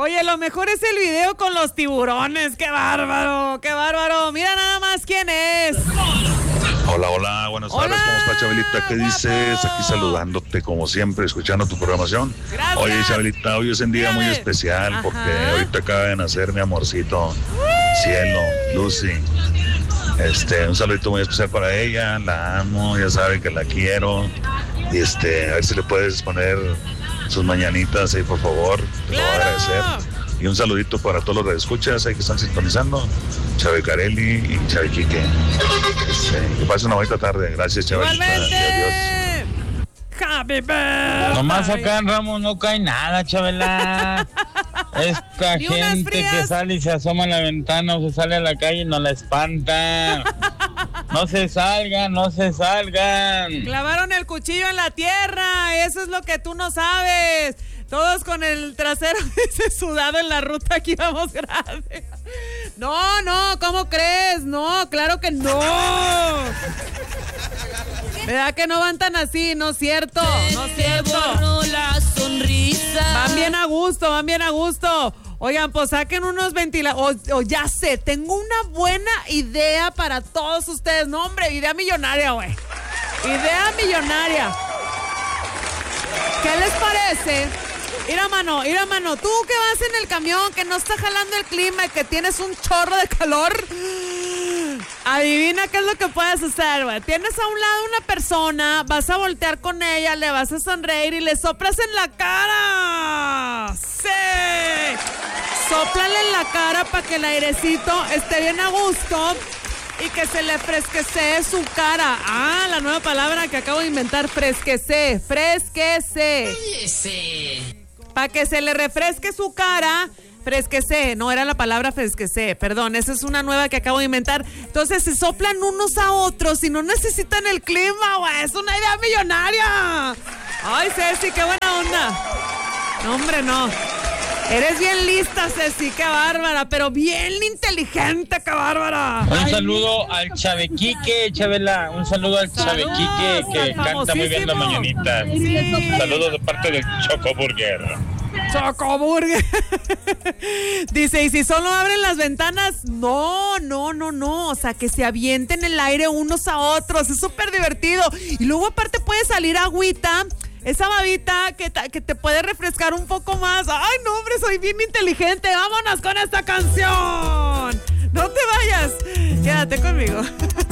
Oye, lo mejor es el video con los tiburones. ¡Qué bárbaro! ¡Qué bárbaro! Mira nada más quién es. Hola, buenas tardes, ¿cómo está, Chabelita? ¿Qué dices? Aquí saludándote como siempre, escuchando tu programación. Gracias. Oye, Chabelita, hoy es un día muy especial porque ahorita acaba de nacer mi amorcito, Cielo, Lucy. Un saludito muy especial para ella, la amo, ya sabe que la quiero. Y a ver si le puedes poner sus mañanitas ahí, por favor, te lo voy a agradecer. Y un saludito para todos los que escuchas ahí que están sintonizando, Chave Carelli y Chave Quique. Que pasen una bonita tarde. Gracias, Chabelita. Igualmente. Happy birthday. Nomás acá en Ramos no cae nada, Chabela. Esta Ni unas gente frías. que sale y se asoma a la ventana o se sale a la calle no la espanta. No se salgan. Clavaron el cuchillo en la tierra. Eso es lo que tú no sabes. Todos con el trasero sudado en la ruta que íbamos grande. No, ¿cómo crees? No, claro que no. ¿Verdad que no van tan así? No es cierto, no es cierto. La sonrisa. Van bien a gusto. Oigan, pues saquen unos ventiladores. Ya sé, tengo una buena idea para todos ustedes. No, hombre, idea millonaria, güey. Idea millonaria. ¿Qué les parece? Mira, mano, tú que vas en el camión, que no está jalando el clima y que tienes un chorro de calor. Adivina qué es lo que puedes hacer, güey. Tienes a un lado una persona, vas a voltear con ella, le vas a sonreír y le soplas en la cara. ¡Sí! Sóplale en la cara para que el airecito esté bien a gusto y que se le fresquecee su cara. Ah, la nueva palabra que acabo de inventar, fresquecee. Para que se le refresque su cara. Fresquecé, no era la palabra fresquecé, perdón, esa es una nueva que acabo de inventar. Entonces se soplan unos a otros y no necesitan el clima, güey, es una idea millonaria. Ay, Ceci, qué buena onda. No, hombre, no. Eres bien lista, Ceci, qué bárbara, pero bien inteligente, qué bárbara. Un saludo al Chavequique, Chabela, un saludo al Chavequique que canta muy bien la mañanita. Sí. Saludos de parte del Chocoburger. Chocoburger. Dice, ¿y si solo abren las ventanas? No. O sea, que se avienten el aire unos a otros. Es súper divertido. Y luego aparte puede salir agüita. Esa babita que te puede refrescar un poco más. Ay, no, hombre, soy bien inteligente. Vámonos con esta canción. No te vayas. Quédate conmigo.